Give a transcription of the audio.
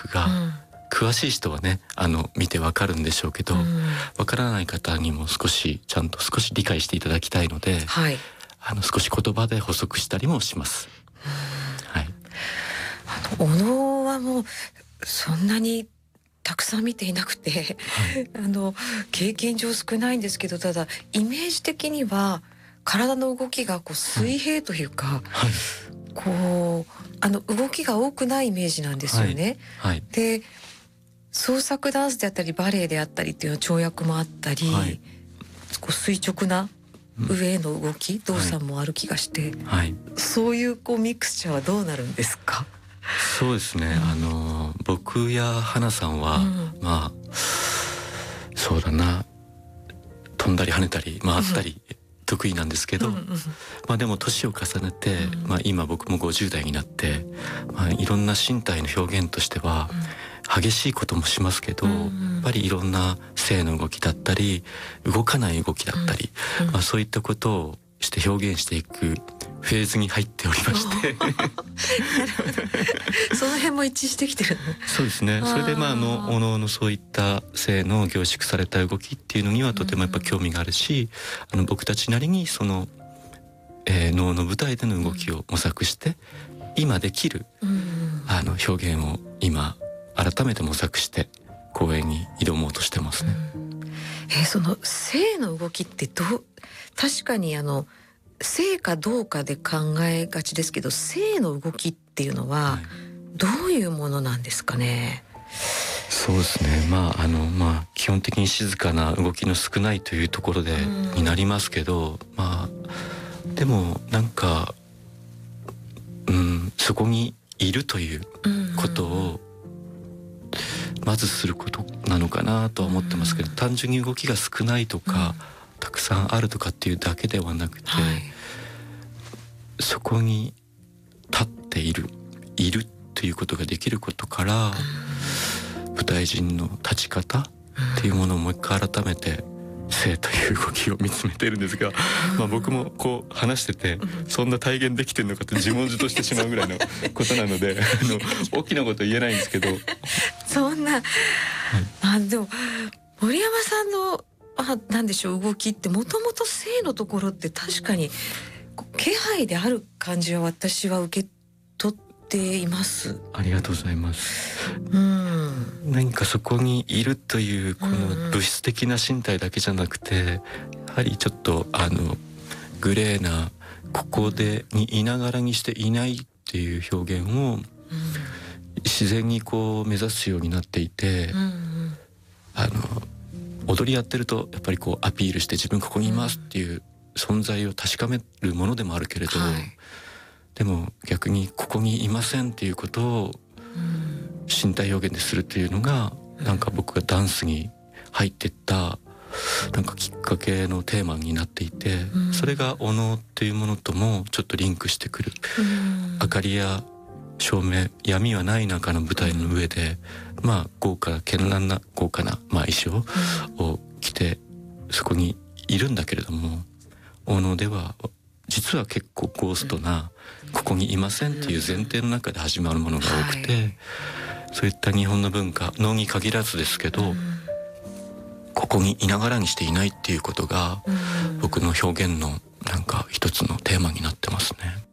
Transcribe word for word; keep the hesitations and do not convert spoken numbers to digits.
が、うん、詳しい人はねあの見てわかるんでしょうけど、わ、うん、からない方にも少しちゃんと少し理解していただきたいので、はい、あの少し言葉で補足したりもします。はい、 あのお能はもうそんなにたくさん見ていなくて、はい、あの経験上少ないんですけど、ただイメージ的には体の動きがこう水平というか、はいはい、こうあの動きが多くないイメージなんですよね。はいはい、で創作ダンスであったりバレエであったりっていう跳躍もあったり、はい、こう垂直な上への動き、うん、動作もある気がして、はい、そういうこうミクスチャーはどうなるんですか？ そうですね、うん、あの僕や花さんは、うん、まあそうだな飛んだり跳ねたり回ったり、うん、得意なんですけど、うんうん、まあでも年を重ねて、うん、まあ、今僕もごじゅう代になって、まあ、いろんな身体の表現としては、うん、激しいこともしますけど、うんうん、やっぱりいろんな性の動きだったり動かない動きだったり、うんうん、まあ、そういったことをして表現していくフェーズに入っておりましてなるほどその辺も一致してきてるそうですね。それでまああのおのおのそういった性の凝縮された動きっていうのにはとてもやっぱ興味があるし、うん、あの僕たちなりにその、えー、能の舞台での動きを模索して、うん、今できる、うん、あの表現を今改めて模索して公演に挑もうとしてますね。 うん、えー、その性の動きってどう、確かにあの性かどうかで考えがちですけど、性の動きっていうのはどういうものなんですかね？ はい、そうですね、まああのまあ基本的に静かな動きの少ないというところでになりますけど、まあでもなんか、うん、そこにいるということをまずすることなのかなとは思ってますけど、単純に動きが少ないとか、たくさんあるとかっていうだけではなくて、はい、そこに立っているいるっていうことができることから、うん、舞台人の立ち方っていうものをもう一回改めて性という動きを見つめているんですが、うん、まあ僕もこう話してて、うん、そんな体現できてるのかって自問自答してしまうぐらいのことなのであの大きなこと言えないんですけどそんな、はい、あでも森山さんのあなんでしょう動きってもともと性のところって確かに気配である感じは私は受け取っています。 ありがとうございます。うん、何かそこにいるというこの物質的な身体だけじゃなくて、うんうん、やはりちょっとあのグレーなここでにいながらにしていないっていう表現を自然にこう目指すようになっていて、うんうん、あの踊りやってるとやっぱりこうアピールして自分ここにいますっていう存在を確かめるものでもあるけれど、はい、でも逆にここにいませんっていうことを身体表現でするっていうのが、うん、なんか僕がダンスに入ってったなんかきっかけのテーマになっていて、うん、それがお能っていうものともちょっとリンクしてくる、うん、明かりや照明闇はない中の舞台の上で、うん、まあ豪華絢爛な豪華な、まあ、衣装を着てそこにいるんだけれども、お能では実は結構ゴーストな、うん、ここにいませんっていう前提の中で始まるものが多くて、はい、そういった日本の文化能に限らずですけど、うん、ここにいながらにしていないっていうことが、うん、僕の表現のなんか一つのテーマになってますね。